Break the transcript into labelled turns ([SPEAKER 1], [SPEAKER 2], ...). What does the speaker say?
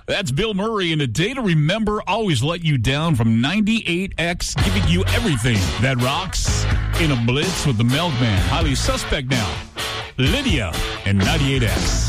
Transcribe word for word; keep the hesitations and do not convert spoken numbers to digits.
[SPEAKER 1] That's Bill Murray, and a day to remember, always let you down from ninety-eight X, giving you everything that rocks in a blitz with the Milkman. Highly suspect now. Lydia and ninety-eight X.